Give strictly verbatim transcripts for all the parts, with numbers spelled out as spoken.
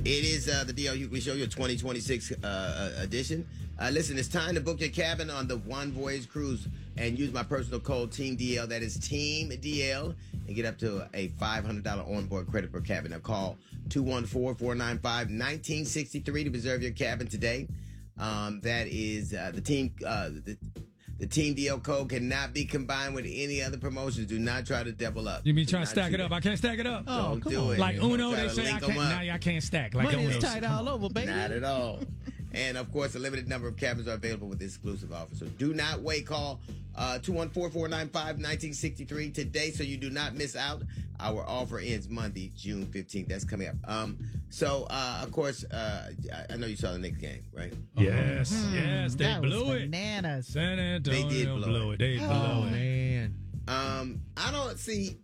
It is uh, the D L Hughley Show, your twenty twenty-six uh, edition. Uh, listen, it's time to book your cabin on the One Voyage Cruise and use my personal code Team D L. That is Team D L, and get up to a five hundred dollars onboard credit per cabin. Now call two one four, four nine five, one nine six three to reserve your cabin today. Um, that is uh, the team. Uh, the, The Team D L code cannot be combined with any other promotions. Do not try to double up. You mean trying to stack it up? I can't stack it up. Oh, Don't come do on. it. Like Uno, Try they to say I link can't. 'em up. Now I can't stack. Like Money Uno. is tight all over, baby. Not at all. And, of course, a limited number of cabins are available with this exclusive offer. So do not wait. Call uh, two one four, four nine five, one nine six three today so you do not miss out. Our offer ends Monday, June fifteenth. That's coming up. Um, so, uh, of course, uh, I know you saw the Knicks game, right? Yes, Mm, yes, they that was blew it. bananas. San Antonio They did blow blew it. it. They blew Oh, it. man. Um, I don't see.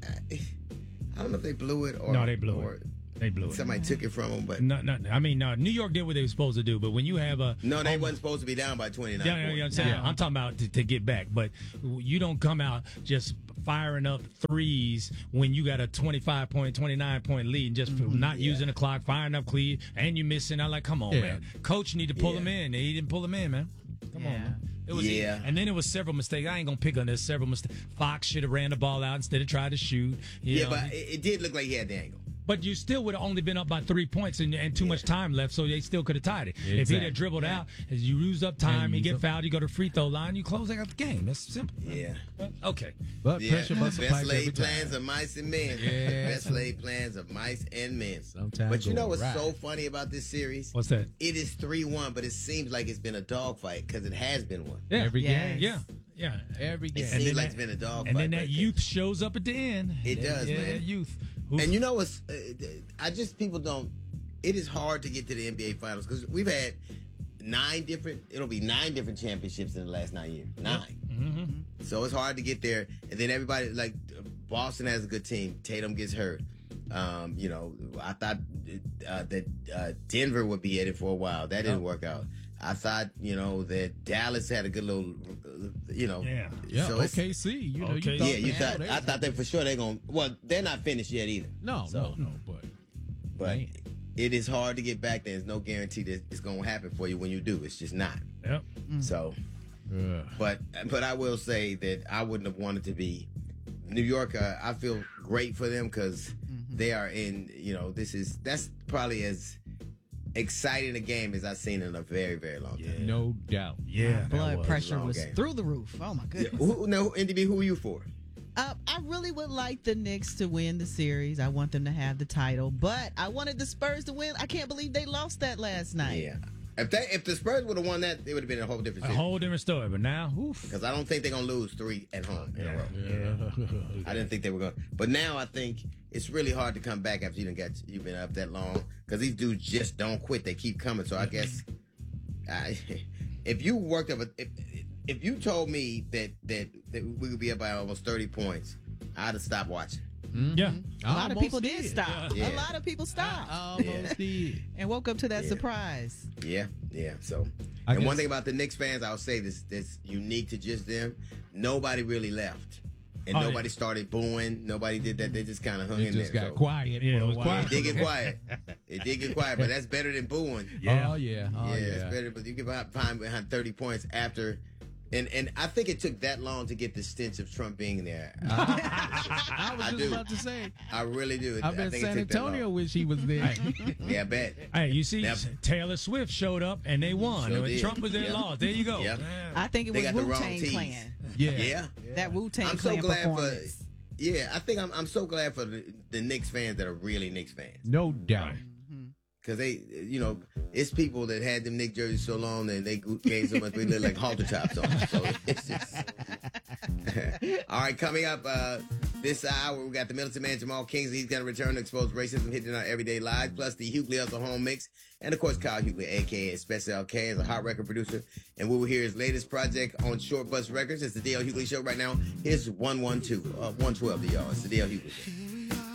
I don't know if they blew it or No, they blew or it. They blew it. somebody took it from them, but No, no, I mean, no. New York did what they were supposed to do, but when you have a no, they um, wasn't supposed to be down by twenty-nine. Yeah, yeah, yeah, I'm, saying, No. I'm talking about to, to get back, but you don't come out just firing up threes when you got a twenty-five point, twenty-nine point lead, and just for not Yeah. using the clock, firing up clean, and you missing. I'm like, come on, Yeah. man. Coach need to pull Yeah. him in. He didn't pull him in, man. Come Yeah. on, man. It was Yeah. and then it was several mistakes. I ain't gonna pick on this. Several mistakes. Fox should have ran the ball out instead of trying to shoot. You Yeah, know? but it, it did look like he had the angle. But you still would have only been up by three points and, and too Yeah. much time left, so they still could have tied it. If he'd Exactly. have dribbled out, as you lose up time, And you use get up- fouled, you go to free throw line, you close out the game. That's simple. Yeah. Okay. But Yeah, pressure busts a best pipe every laid time. plans of mice and men. Yeah. Best laid plans of mice and men. Sometimes but you know go what's right. so funny about this series? What's that? It is three one, but it seems like it's been a dogfight because it has been one. Yeah. Every Yes. game. Yeah. Yeah. Every It game. seems then like that- it's been a dogfight. And then that right youth shows up at the end. It does, yeah, man. that youth. Who- And you know what's? Uh, I just people don't. It is hard to get to the N B A Finals because we've had nine different. It'll be nine different championships in the last nine years. Nine. Mhm. So it's hard to get there. And then everybody like Boston has a good team. Tatum gets hurt. Um, you know, I thought uh, that uh, Denver would be at it for a while. That didn't work out. I thought, you know, that Dallas had a good little, uh, you know. Yeah. Yeah, So it's- O K C. You know, Okay. you thought Yeah, you man, thought. they- I thought they for sure they're gonna. Well, they're not finished yet either. No, So- no, no, but But Man. it is hard to get back there. There's no guarantee that it's going to happen for you when you do. It's just not. Yep. So, uh, but but I will say that I wouldn't have wanted to be New York. Uh, I feel great for them because they are in. You know, this is that's probably as exciting a game as I've seen in a very very long time. no doubt. Yeah. that Blood was. pressure long was game. through the roof. Oh my Yeah. goodness. Who, no, N D B, who are you for? Uh, I really would like the Knicks to win the series. I want them to have the title, but I wanted the Spurs to win. I can't believe they lost that last night. Yeah. If they if the Spurs would have won that, it would have been a whole different A series. whole different story. But now, oof. Because I don't think they're gonna lose three at home in a row. Yeah. I didn't think they were going, but now I think it's really hard to come back after you done got you've been up that long because these dudes just don't quit; they keep coming. So I guess, I, if you worked up, a, if if you told me that that that we would be up by almost thirty points, I'd have stopped watching. Yeah. A lot of Almost people did stop. Yeah. A lot of people stopped Almost did. and woke up to that Yeah. surprise. Yeah, yeah. So, I and one guess- thing about the Knicks fans, I'll say this: that's unique to just them. Nobody really left, and Oh, nobody yeah. started booing. Nobody did that. They just kind of hung It in just there. got So- quiet. Yeah, for it a was while. quiet. It did get quiet. It did get quiet, but that's better than booing. Yeah. Oh yeah. Oh yeah, yeah. it's better. But you get behind behind thirty points after, and and I think it took that long to get the stench of Trump being there. I was I just do. about to say. I really do. I bet think it San took that long. Antonio wish he was there. Yeah, I bet. Hey, you see, Now- Taylor Swift showed up and they won. Sure When did. Trump was there, Yep. lost. There you go. Yep. I think it They was got the Wu wrong Tang teams. Clan. Yeah. Yeah. That Wu Tang I'm so Clan glad performance. for. Yeah, I think I'm. I'm so glad for the, the Knicks fans that are really Knicks fans. No doubt. Because they, you know, it's people that had them Knicks jerseys so long that they gave so much, they look like halter tops on them. So it's just. All right, coming up uh, this hour, we got the Military Man Jamal Kingsley. He's going to return to expose racism hitting our everyday lives, plus the Hughley Hustle Home Mix. And of course, Kyle Hughley, a k a. Special L K, is a hot record producer. And we will hear his latest project on Short Bus Records. It's the D L Hughley Show right now. Here's one one two, uh, one twelve to y'all. It's the D L Hughley Show.